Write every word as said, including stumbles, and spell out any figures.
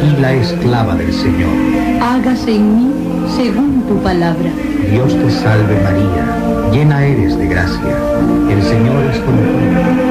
aquí la esclava del Señor. Hágase en mí según tu palabra. Dios te salve María, llena eres de gracia, el Señor es contigo.